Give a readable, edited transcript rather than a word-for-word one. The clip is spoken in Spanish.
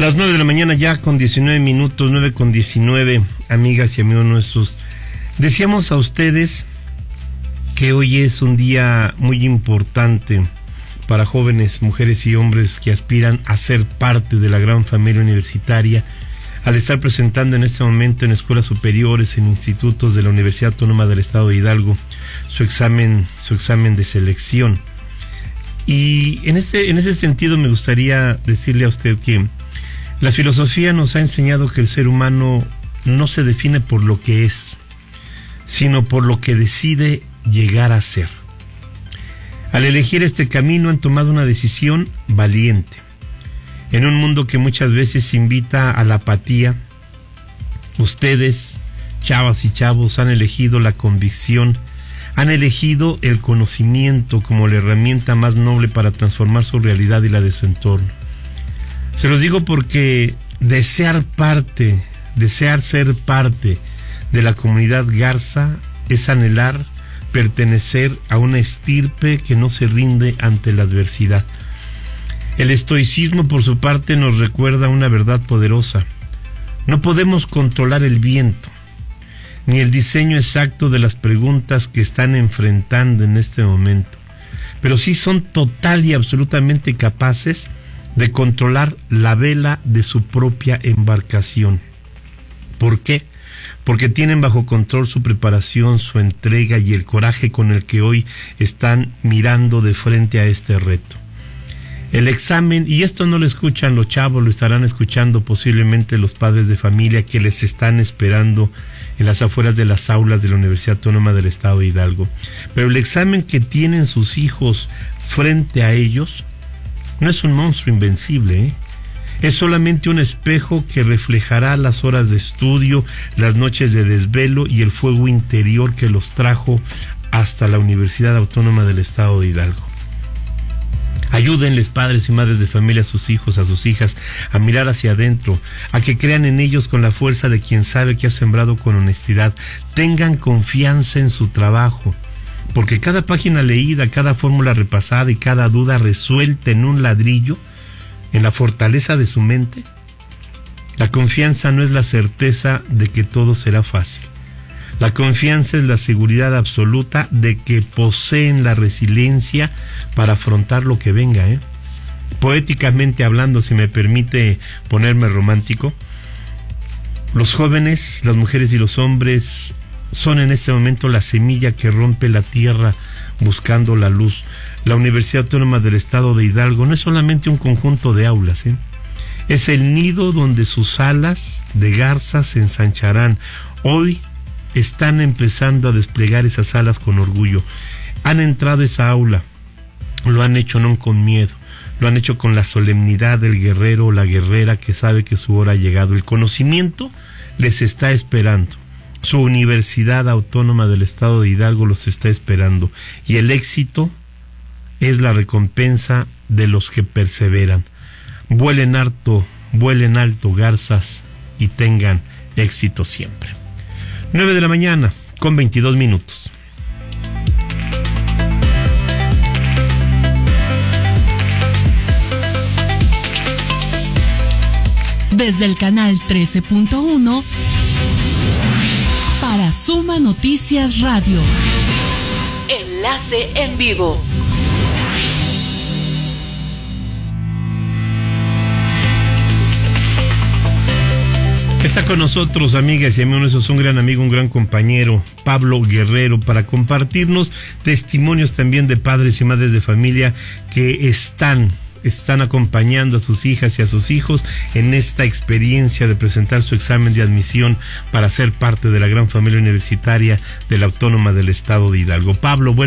Las 9 de la mañana ya con 19 minutos, 9 con 19, amigas y amigos nuestros. Decíamos a ustedes que hoy es un día muy importante para jóvenes, mujeres y hombres que aspiran a ser parte de la gran familia universitaria, al estar presentando en este momento en escuelas superiores, en institutos de la Universidad Autónoma del Estado de Hidalgo, su examen de selección. Y en ese sentido me gustaría decirle a usted que la filosofía nos ha enseñado que el ser humano no se define por lo que es, sino por lo que decide llegar a ser. Al elegir este camino han tomado una decisión valiente. En un mundo que muchas veces invita a la apatía, ustedes, chavas y chavos, han elegido la convicción, han elegido el conocimiento como la herramienta más noble para transformar su realidad y la de su entorno. Se los digo porque desear ser parte de la comunidad Garza es anhelar pertenecer a una estirpe que no se rinde ante la adversidad. El estoicismo, por su parte, nos recuerda una verdad poderosa. No podemos controlar el viento, ni el diseño exacto de las preguntas que están enfrentando en este momento, pero sí son total y absolutamente capaces de controlar la vela de su propia embarcación. ¿Por qué? Porque tienen bajo control su preparación, su entrega y el coraje con el que hoy están mirando de frente a este reto. El examen, y esto no lo escuchan los chavos, lo estarán escuchando posiblemente los padres de familia que les están esperando en las afueras de las aulas de la Universidad Autónoma del Estado de Hidalgo. Pero el examen que tienen sus hijos frente a ellos no es un monstruo invencible, ¿eh? Es solamente un espejo que reflejará las horas de estudio, las noches de desvelo y el fuego interior que los trajo hasta la Universidad Autónoma del Estado de Hidalgo. Ayúdenles, padres y madres de familia, a sus hijos, a sus hijas, a mirar hacia adentro, a que crean en ellos con la fuerza de quien sabe que ha sembrado con honestidad. Tengan confianza en su trabajo, porque cada página leída, cada fórmula repasada y cada duda resuelta en un ladrillo, en la fortaleza de su mente, la confianza no es la certeza de que todo será fácil. La confianza es la seguridad absoluta de que poseen la resiliencia para afrontar lo que venga, ¿eh? Poéticamente hablando, si me permite ponerme romántico, los jóvenes, las mujeres y los hombres son en este momento la semilla que rompe la tierra buscando la luz. La Universidad Autónoma del Estado de Hidalgo no es solamente un conjunto de aulas, ¿eh? Es el nido donde sus alas de garza se ensancharán. Hoy están empezando a desplegar esas alas con orgullo. Han entrado a esa aula, lo han hecho no con miedo, lo han hecho con la solemnidad del guerrero o la guerrera que sabe que su hora ha llegado. El conocimiento les está esperando. Su Universidad Autónoma del Estado de Hidalgo los está esperando. Y el éxito es la recompensa de los que perseveran. Vuelen alto, garzas, y tengan éxito siempre. 9 de la mañana, con 22 minutos. Desde el canal 13.1 para Suma Noticias Radio. Enlace en vivo. Está con nosotros, amigas y amigos, es un gran amigo, un gran compañero, Pablo Guerrero, para compartirnos testimonios también de padres y madres de familia que están acompañando a sus hijas y a sus hijos en esta experiencia de presentar su examen de admisión para ser parte de la gran familia universitaria de la Autónoma del Estado de Hidalgo. Pablo, bueno.